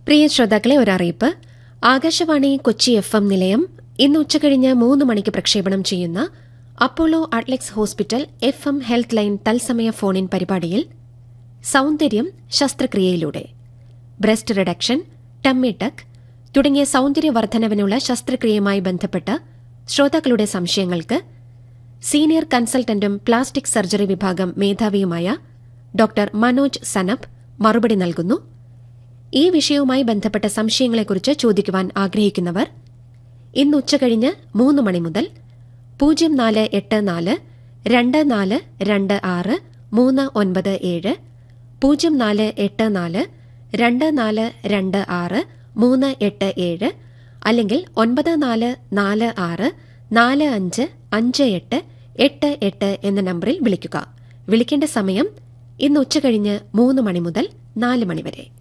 പ്രിയ ശ്രോതാക്കളെ, ഒരറിയിപ്പ്. ആകാശവാണി കൊച്ചി FM നിലയം ഇന്ന് ഉച്ചകഴിഞ്ഞ് 3 മണിക്ക് പ്രക്ഷേപണം ചെയ്യുന്ന Apollo Adlux hospital FM health line തത്സമയ ഫോൺ ഇൻ പരിപാടിയിൽ സൗന്ദര്യം ശസ്ത്രക്രിയയിലൂടെ ബ്രസ്റ്റ് റിഡക്ഷൻ, ടമ്മി ടക്ക് തുടങ്ങിയ സൗന്ദര്യവർദ്ധനവിനുള്ള ശസ്ത്രക്രിയയുമായി ബന്ധപ്പെട്ട ശ്രോതാക്കളുടെ സംശയങ്ങൾക്ക് സീനിയർ കൺസൾട്ടന്റും പ്ലാസ്റ്റിക് സർജറി വിഭാഗം മേധാവിയുമായ ഡോക്ടർ മനോജ് സനബ് മറുപടി നൽകുന്നു. ഈ വിഷയവുമായി ബന്ധപ്പെട്ട സംശയങ്ങളെക്കുറിച്ച് ചോദിക്കുവാൻ ആഗ്രഹിക്കുന്നവർ ഇന്ന് ഉച്ചകഴിഞ്ഞ് 3 മണി മുതൽ 0484 2426 397 0484 2426 387 അല്ലെങ്കിൽ 9446 455888 എന്ന നമ്പറിൽ വിളിക്കുക. വിളിക്കേണ്ട സമയം ഇന്ന് ഉച്ചകഴിഞ്ഞ് 3 മണി മുതൽ 4 മണി വരെ.